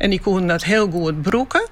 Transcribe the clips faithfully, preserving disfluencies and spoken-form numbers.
En die konden dat heel goed broeken.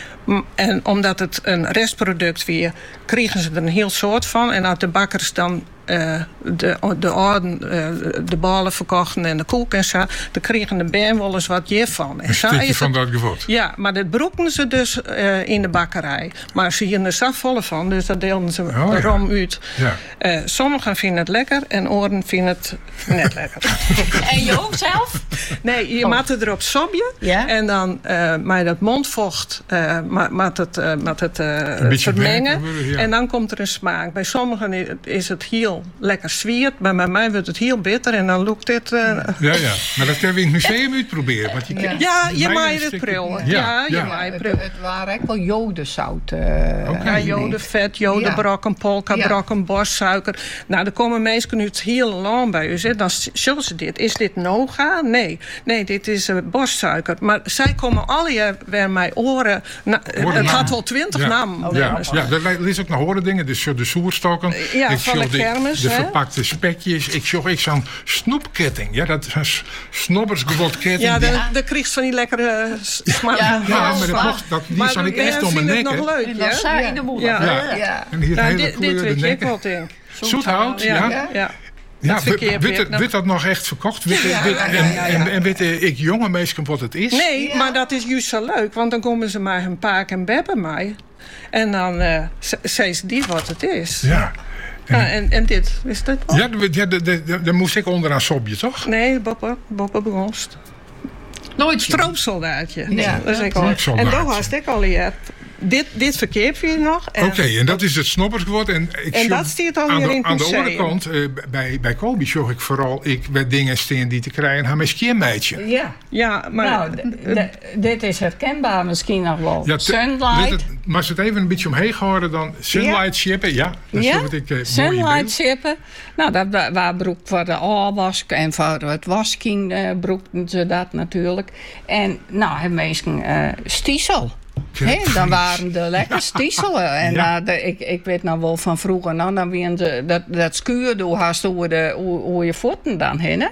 En omdat het een restproduct was, kregen ze er een heel soort van. En als de bakkers dan uh, de, de orden, uh, de ballen verkochten en de koek en zo, dan kregen de ben wel eens wat je van. En een stukje van dat gevoerd. Ja, maar dat broekten ze dus uh, in de bakkerij. Maar ze hielden er zafvallen van, dus dat deelden ze oh, ja. rom uit. Ja. Uh, sommigen vinden het lekker en oren vinden het net lekker. En je ook zelf? Nee, je oh. maakt het erop sobje. Ja? En dan uh, met dat mondvocht uh, maakt het, uh, maakt het uh, vermengen. Merken, ja. En dan komt er een smaak. Bij sommigen is het heel lekker zwiert, maar bij mij wordt het heel bitter en dan loopt dit... Uh... Ja, ja, maar dat kunnen we in het museum uitproberen. Want je ja. ja, je maait het prullen. Ja, ja, je ja. maait het, het waren echt wel jodenzout. Uh, okay. Ja, jodenvet, jodenbrokken, polkabrokken, ja. bossuiker. Nou, er komen mensen uit heel lang bij u zitten. Dan zullen ze dit. Is dit Noga? Nee. Nee, dit is uh, bossuiker. Maar zij komen alle weer mij oren. Na, het had wel twintig ja. namen. Oh, ja, ja, er is ook nog horen dingen. Dus de soerstokken. Ja, ik van de kermis. De verpakte spekjes. Ik zag ik zo'n snoepketting. Ja, dat is een snobbersgewot-ketting. Ja, dan kreeg ze van die lekkere smaak. Ja, ja, maar dat mocht, dat, die zou ik echt om mijn nek. Het nog leuk, en dan saai in de moeder. Ja. Ja. Ja. Ja. En hier nou, hele dit, dit weet ik wel, denk ik. Zoethout, ja. ja. ja. ja. Ja, wordt dat nog echt verkocht? Weet, ja, weet, ja, ja, ja, ja. En, en weet ik jonge mensen wat het is? Nee, ja. maar dat is juist zo leuk. Want dan komen ze maar hun paak en bebben mij. En dan uh, zeggen ze die wat het is. Ja. En, ah, en, en dit, is dat wel? Ja, ja de, de, de, daar moest ik onderaan sobje, toch? Nee, Boppe, Boppe begonst. Nooit stroopsoldaatje. Nee, ja. Dat is ik al. En dat was ik al hier. Dit, dit verkeerd je nog. Oké, okay, en dat is het snobbersgeword. En, ik en dat stiert al aan hier de, in het aan de museum. andere kant, uh, bij, bij Kobi zag ik vooral ik bij dingen steen die te krijgen aan mijn skiermeidje. Ja, ja maar nou, d- d- dit is herkenbaar misschien nog wel. Ja, te, Sunlight. Het, maar ze het even een beetje omheen gehouden dan Sunlight shippen. Ja, dat ja? is wat ik uh, Sunlight shippen. Nou, dat, dat waar broek voor de afwas en voor het wasking uh, broekten ze dat natuurlijk. En nou, hebben mensen uh, stiesel. He, dan waren de lekker stieselen. En ja. uh, de, ik, ik weet nou wel van vroeger, nou, dan weer de, dat, dat skuur door haast over, de, over je voeten dan heen.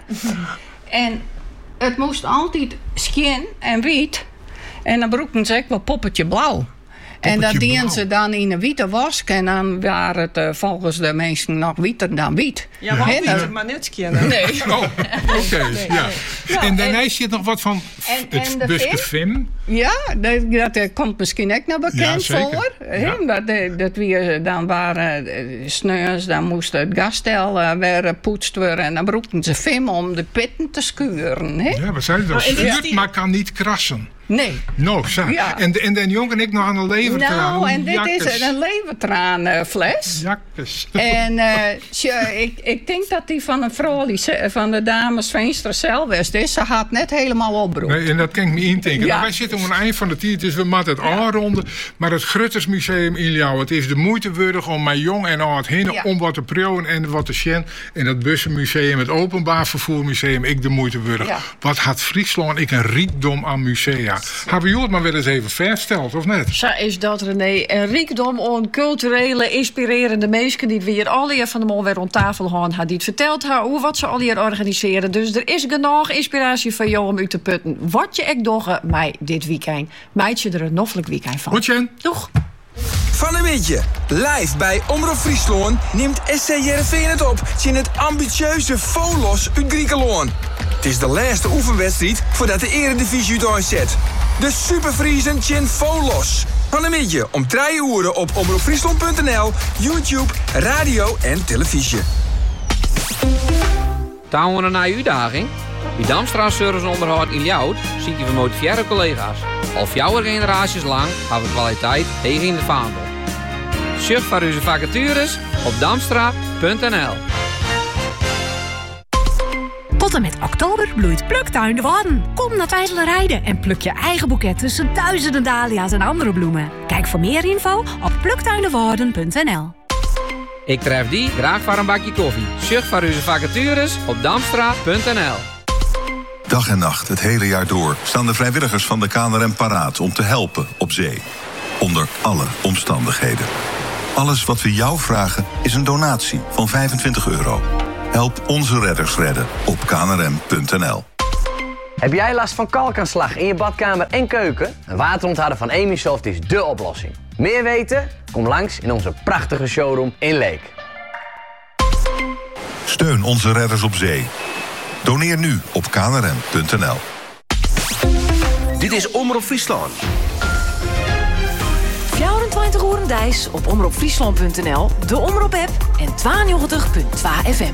En het moest altijd skin en wit. En dan broekten ze ook wel poppetje blauw. En dat dienen ze dan in een witte wask. En dan waren het uh, volgens de mensen nog wieter dan wiet. Ja, maar niet ja. maar net scannen. Nee. Oh, oké. Okay, nee, ja. Nee. Nou, en daarna zit nog wat van en, het en buske Fim. Ja, dat, dat komt misschien ook nog bekend ja, voor. Ja. Dat, dat we dan waren uh, sneurs, dan moest het gasstel uh, weer gepoetst worden. En dan broekten ze Fim om de pitten te skuren. He? Ja, we zeiden dat. Schuurt, die... maar kan niet krassen. Nee. No, zo. Ja. En, en de jongen en ik nog aan een levertraan. Nou, en dit jakkes. Is een levertraanfles. Jakkes. En uh, ik, ik denk dat die van een vrouw, van de dames Veenstra zelf is. Ze had net helemaal opbroek. Nee, en dat kan ik me indenken. Ja. Nou, wij zitten aan het eind van de tijd, dus we moeten het ja. aanronden. Maar het Gruttersmuseum in Ljouwen, het is de moeite waardig om mijn jong en oud heen ja. om wat te proeven en wat te zien. En dat bussenmuseum, het openbaar vervoermuseum, ik de moeite waardig. Ja. Wat had Friesland ik een rijkdom aan musea. Hebben jullie het maar weer eens even versteld, of net? Zo is dat, René. Een rijkdom aan culturele, inspirerende mensen die we hier al hier van de mol weer rond tafel gaan, had die het verteld haar hoe wat ze al hier organiseren. Dus er is genoeg inspiratie voor jou om u te putten. Wat je ek doggen mij dit weekend. Meid je er een noffelijk weekend van. Goed, Doeg. Van een beetje. Live bij Omroep Friesland neemt S C Heerenveen het op in het ambitieuze Volos uit Griekenland. Het is de laatste oefenwedstrijd voordat de Eredivisie het aanzet. De Supervriezen in Volos. Van een beetje om drie uur op omroepfriesland punt n l, YouTube, radio en televisie. Taan we naar uw daging? Bij Damstra serviceonderhoud in Ljouwt ziet je gemotiveerde collega's. Al jouw generaties lang hebben we kwaliteit tegen in de vaandel. Surf voor onze vacatures op damstra punt n l. Tot en met oktober bloeit Pluktuin de Wadden. Kom naar Twijfelrijden en pluk je eigen boeket tussen duizenden dahlia's en andere bloemen. Kijk voor meer info op pluktuindewarden punt n l. Ik tref die graag voor een bakje koffie. Surf voor onze vacatures op damstra punt n l. Dag en nacht, het hele jaar door, staan de vrijwilligers van de K N R M paraat om te helpen op zee. Onder alle omstandigheden. Alles wat we jou vragen is een donatie van vijfentwintig euro. Help onze redders redden op k n r m punt n l. Heb jij last van kalkaanslag in je badkamer en keuken? Een waterontharder van Emisoft is dé oplossing. Meer weten? Kom langs in onze prachtige showroom in Leek. Steun onze redders op zee. Doneer nu op k n r m punt n l. Dit is Omroep Friesland. vierentwintig uur Dijs op omroep friesland punt n l, de Omroep-app en tweeënnegentig punt twee F M.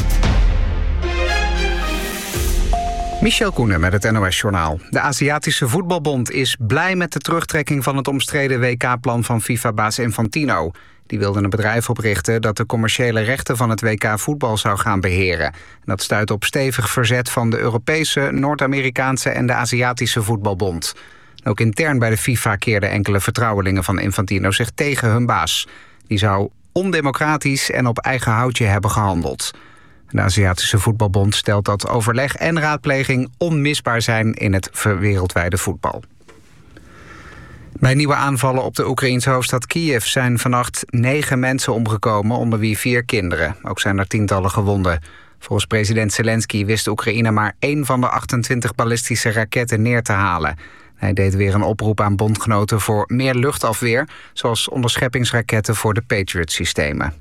Michel Koenen met het N O S-journaal. De Aziatische Voetbalbond is blij met de terugtrekking van het omstreden W K-plan van FIFA-baas Infantino. Die wilde een bedrijf oprichten dat de commerciële rechten van het W K voetbal zou gaan beheren. En dat stuit op stevig verzet van de Europese, Noord-Amerikaanse en de Aziatische Voetbalbond. Ook intern bij de FIFA keerden enkele vertrouwelingen van Infantino zich tegen hun baas. Die zou ondemocratisch en op eigen houtje hebben gehandeld. De Aziatische Voetbalbond stelt dat overleg en raadpleging onmisbaar zijn in het wereldwijde voetbal. Bij nieuwe aanvallen op de Oekraïense hoofdstad Kiev zijn vannacht negen mensen omgekomen, onder wie vier kinderen. Ook zijn er tientallen gewonden. Volgens president Zelensky wist Oekraïne maar één van de achtentwintig ballistische raketten neer te halen. Hij deed weer een oproep aan bondgenoten voor meer luchtafweer, zoals onderscheppingsraketten voor de Patriot-systemen.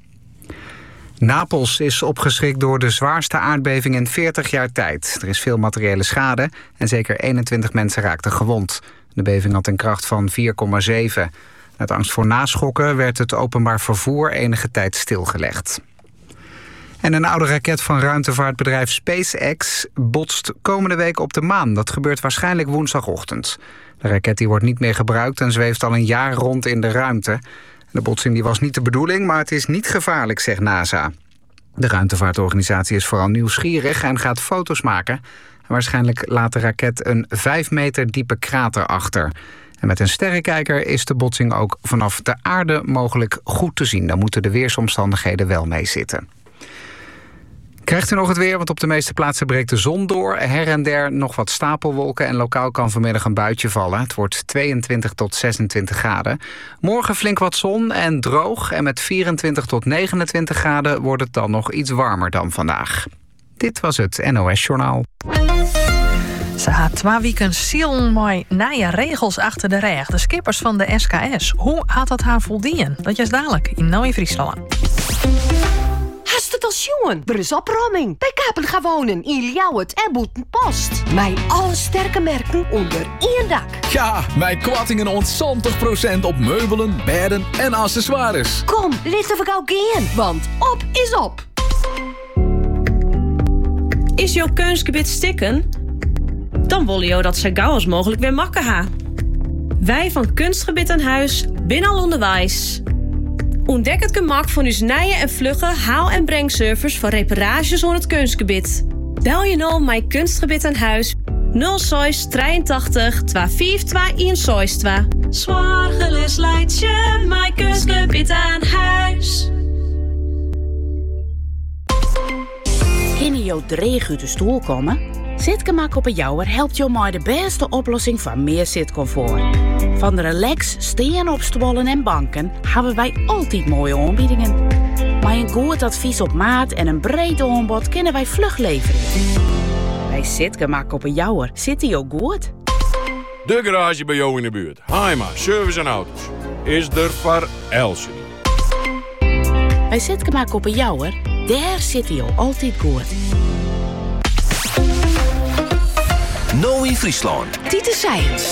Napels is opgeschrikt door de zwaarste aardbeving in veertig jaar tijd. Er is veel materiële schade en zeker eenentwintig mensen raakten gewond. De beving had een kracht van vier komma zeven. Uit angst voor naschokken werd het openbaar vervoer enige tijd stilgelegd. En een oude raket van ruimtevaartbedrijf SpaceX botst komende week op de maan. Dat gebeurt waarschijnlijk woensdagochtend. De raket die wordt niet meer gebruikt en zweeft al een jaar rond in de ruimte. De botsing die was niet de bedoeling, maar het is niet gevaarlijk, zegt NASA. De ruimtevaartorganisatie is vooral nieuwsgierig en gaat foto's maken. Waarschijnlijk laat de raket een vijf meter diepe krater achter. En met een sterrenkijker is de botsing ook vanaf de aarde mogelijk goed te zien. Dan moeten de weersomstandigheden wel meezitten. Krijgt u nog het weer, want op de meeste plaatsen breekt de zon door. Her en der nog wat stapelwolken en lokaal kan vanmiddag een buitje vallen. Het wordt tweeëntwintig tot zesentwintig graden. Morgen flink wat zon en droog. En met vierentwintig tot negenentwintig graden wordt het dan nog iets warmer dan vandaag. Dit was het N O S-journaal. Ze had twee weken zielen met nieuwe regels achter de rug. De skippers van de S K S. Hoe had dat haar voldien? Dat is dadelijk in Nieuw Friesland. Hast het als jongen? Er is opruiming. Bij Kapen gaan wonen in Ljouwert en Boetenpost. Mijn alle sterke merken onder één dak. Ja, mijn kwattingen ontzontig procent op meubelen, bedden en accessoires. Kom, lichten we gauw gaan, want op is op. Is jouw keusgebied stikken? Dan willen jou dat zo gauw als mogelijk weer makken ha. Wij van Kunstgebied aan Huis binnen al onderwijs. Ontdek het gemak van uw nieuwe en vlugge haal- en brengservice voor reparages onder het kunstgebied. Bel je nou mijn Kunstgebied aan Huis nul zes drieëntachtig twee vijf twee een zes twee. Zorgeloos leidt je mijn Kunstgebied aan Huis. Kunnen jou dreig uit de stoel komen? Zitgemak op een jouwer helpt jou met de beste oplossing voor meer zitcomfort. Van de relax, steen op stoelen en banken hebben wij altijd mooie aanbiedingen. Maar een goed advies op maat en een breed aanbod kunnen wij vlug leveren. Bij Zitgemak op een jouwer zit hij ook goed. De garage bij jou in de buurt. Heima, service en auto's. Is er voor Elsie. Bij Zitgemak op een jouwer, daar zit hij al altijd goed. Nieuw Friesland. Dit is Science.